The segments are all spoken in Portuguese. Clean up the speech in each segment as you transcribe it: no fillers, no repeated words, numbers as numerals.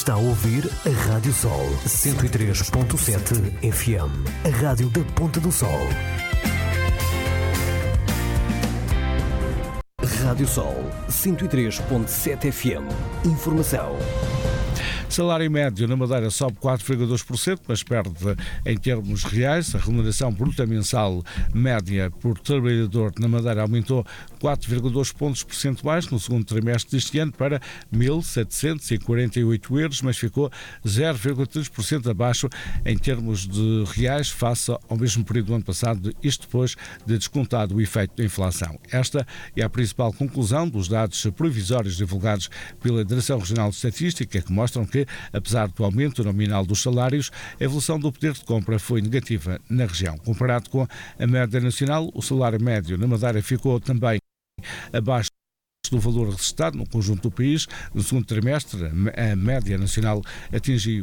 Está a ouvir a Rádio Sol 103.7 FM, a rádio da Ponta do Sol. Rádio Sol 103.7 FM. Informação. Salário médio na Madeira sobe 4,2%, mas perde em termos reais. A remuneração bruta mensal média por trabalhador na Madeira aumentou 4,2 pontos percentuais no segundo trimestre deste ano para 1.748 euros, mas ficou 0,3% abaixo em termos de reais face ao mesmo período do ano passado, isto depois de descontado o efeito da inflação. Esta é a principal conclusão dos dados provisórios divulgados pela Direção Regional de Estatística, que mostram que, apesar do aumento nominal dos salários, a evolução do poder de compra foi negativa na região. Comparado com a média nacional, o salário médio na Madeira ficou também abaixo do valor registrado no conjunto do país. No segundo trimestre, a média nacional atingiu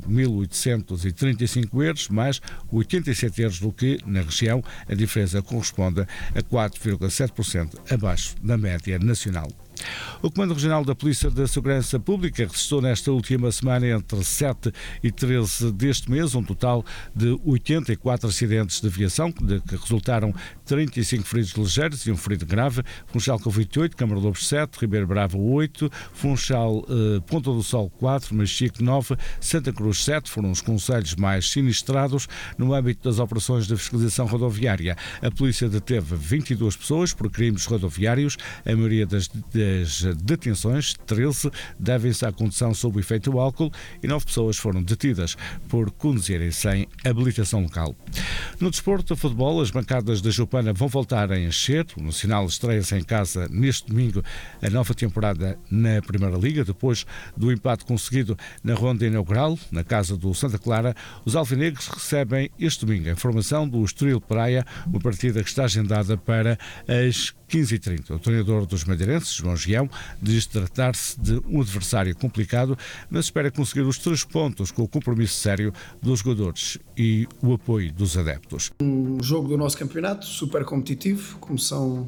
1.835 euros, mais 87 euros do que na região. A diferença corresponde a 4,7% abaixo da média nacional. O Comando Regional da Polícia da Segurança Pública registrou nesta última semana, entre 7 e 13 deste mês, um total de 84 acidentes de aviação, de que resultaram 35 feridos ligeiros e um ferido grave. Funchal Convite 8, Câmara Lobos 7, Ribeiro Bravo 8, Funchal Ponta do Sol 4, Machique 9, Santa Cruz 7 foram os concelhos mais sinistrados. No âmbito das operações de fiscalização rodoviária, a polícia deteve 22 pessoas por crimes rodoviários. A maioria das detenções, 13, devem-se à condução sob o efeito do álcool e 9 pessoas foram detidas por conduzirem sem habilitação local. No desporto, futebol, as bancadas da Jupana vão voltar a encher. O Nacional estreia-se em casa neste domingo a nova temporada na Primeira Liga. Depois do empate conseguido na ronda inaugural, na casa do Santa Clara, os alvinegros recebem este domingo a formação do Estoril Praia, uma partida que está agendada para as 15h30. O treinador dos madeirenses, João Gião, diz tratar-se de um adversário complicado, mas espera conseguir os 3 pontos com o compromisso sério dos jogadores e o apoio dos adeptos. Um jogo do nosso campeonato, super competitivo, como são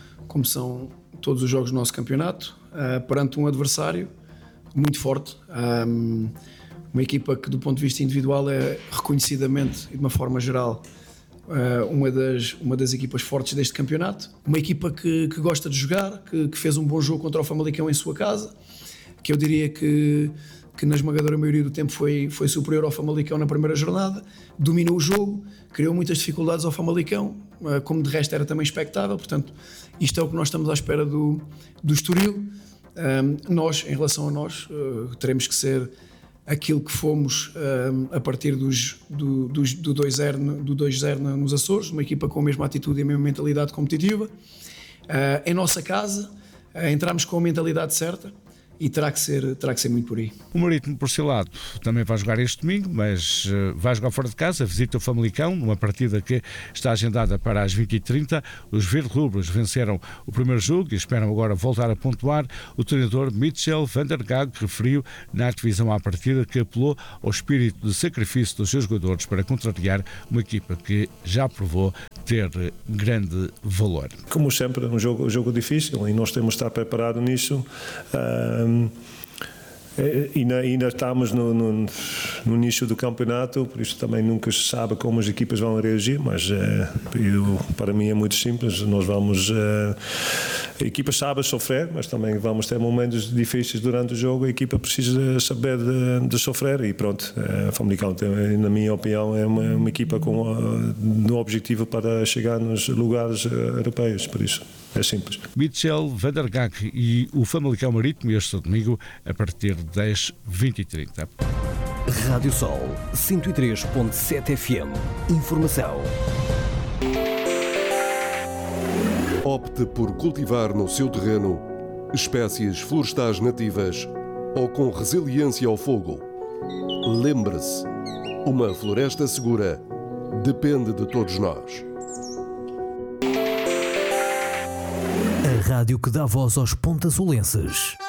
todos os jogos do nosso campeonato, perante um adversário muito forte, uma equipa que do ponto de vista individual é reconhecidamente e de uma forma geral uma das equipas fortes deste campeonato, uma equipa que gosta de jogar, que fez um bom jogo contra o Famalicão em sua casa, que eu diria que na esmagadora maioria do tempo foi superior ao Famalicão na primeira jornada, dominou o jogo, criou muitas dificuldades ao Famalicão, como de resto era também expectável. Portanto, isto é o que nós estamos à espera do Estoril. Nós, em relação a nós, teremos que ser aquilo que fomos a partir do 2-0 nos Açores, uma equipa com a mesma atitude e a mesma mentalidade competitiva. Em nossa casa, entramos com a mentalidade certa e terá que ser muito por aí. O Marítimo, por seu lado, também vai jogar este domingo, mas vai jogar fora de casa, visita o Famalicão, numa partida que está agendada para as 20h30. Os verde-rubros venceram o primeiro jogo e esperam agora voltar a pontuar. O treinador Mitchell van der Gaag referiu na divisão à partida que apelou ao espírito de sacrifício dos seus jogadores para contrariar uma equipa que já provou ter grande valor. Como sempre, um jogo difícil e nós temos de estar preparados nisso. Ainda estamos no início do campeonato, por isso também nunca se sabe como as equipas vão reagir, mas para mim é muito simples. Nós vamos, a equipa sabe sofrer, mas também vamos ter momentos difíceis durante o jogo. A equipa precisa saber de sofrer e pronto. A Famalicão, na minha opinião, é uma equipa com no objetivo para chegar nos lugares europeus, por isso é simples. Mitchell van der Gaag e o Famalicão Marítimo este domingo a partir das 20h30. Rádio Sol 103.7 FM. Informação. Opte por cultivar no seu terreno espécies florestais nativas ou com resiliência ao fogo. Lembre-se, uma floresta segura depende de todos nós. A rádio que dá voz aos pontasolenses.